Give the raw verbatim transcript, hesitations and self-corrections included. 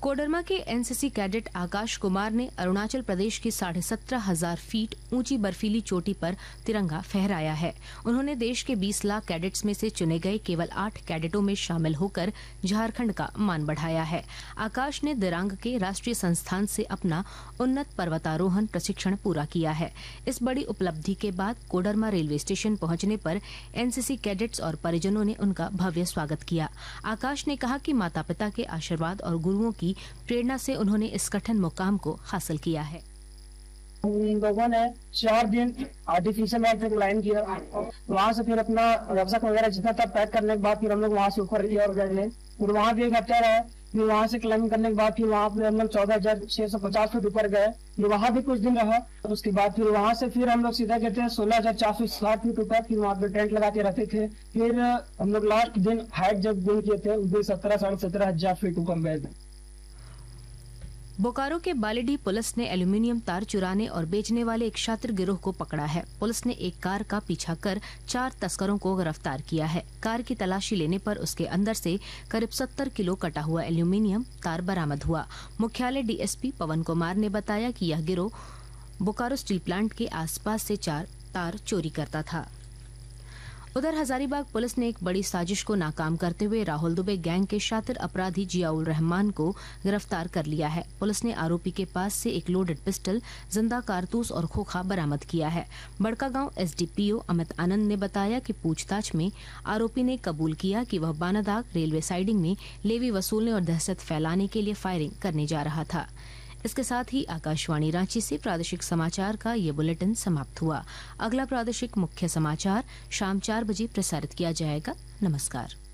कोडरमा के NCC cadet Akash Kumar ने अरुणाचल प्रदेश की साढ़े सत्रह हजार फीट ऊंची बर्फीली चोटी पर तिरंगा फहराया है। उन्होंने देश के बीस लाख कैडेट्स में से चुने गए केवल आठ कैडेटों में शामिल होकर झारखंड का मान बढ़ाया है। आकाश ने दिरांग के राष्ट्रीय संस्थान से अपना उन्नत पर्वतारोहण प्रशिक्षण पूरा किया है। इस बड़ी उपलब्धि के बाद कोडरमा रेलवे स्टेशन पहुंचने पर एनसीसी कैडेट्स और परिजनों ने उनका भव्य स्वागत किया। आकाश ने कहा कि माता पिता के आशीर्वाद और गुरुओं की प्रेरणा से उन्होंने इस कठिन मुकाम को हासिल किया है। लोगों ने चार दिन आर्टिफिशियल मैट क्लाइंब किया, वहाँ से फिर अपना रक्षक वगैरह जितना था पैक करने के बाद फिर हम लोग वहाँ से ऊपर और गए। फिर वहाँ भी एक हफ्ता रहे, फिर वहाँ से क्लाइंब करने के बाद फिर वहाँ पे हम लोग चौदह हजार छह सौ पचास फीट ऊपर गए। फिर वहाँ भी कुछ दिन रहा, उसके बाद फिर वहाँ से फिर हम लोग सीधा कहते हैं सोलह हजार चार सौ साठ फीट ऊपर। फिर वहाँ पे टेंट लगा के रहते थे। फिर हम लोग लास्ट दिन हाइट जब दिन किए थे उस दिन सत्रह साढ़े सत्रह हजार फीट ऊपर गए थे। बोकारो के बालीडीह पुलिस ने एल्यूमिनियम तार चुराने और बेचने वाले एक छात्र गिरोह को पकड़ा है। पुलिस ने एक कार का पीछा कर चार तस्करों को गिरफ्तार किया है। कार की तलाशी लेने पर उसके अंदर से करीब सत्तर किलो कटा हुआ एल्यूमिनियम तार बरामद हुआ। मुख्यालय डीएसपी पवन कुमार ने बताया कि यह गिरोह बोकारो स्टील प्लांट के आसपास से चार तार चोरी करता था। उधर हजारीबाग पुलिस ने एक बड़ी साजिश को नाकाम करते हुए राहुल दुबे गैंग के शातिर अपराधी जियाउल रहमान को गिरफ्तार कर लिया है। पुलिस ने आरोपी के पास से एक लोडेड पिस्टल, जिंदा कारतूस और खोखा बरामद किया है। बड़कागांव एसडीपीओ अमित आनंद ने बताया कि पूछताछ में आरोपी ने कबूल किया कि वह बानादाग रेलवे साइडिंग में लेवी वसूलने और दहशत फैलाने के लिए फायरिंग करने जा रहा था। इसके साथ ही आकाशवाणी रांची से प्रादेशिक समाचार का ये बुलेटिन समाप्त हुआ। अगला प्रादेशिक मुख्य समाचार शाम चार बजे प्रसारित किया जाएगा। नमस्कार।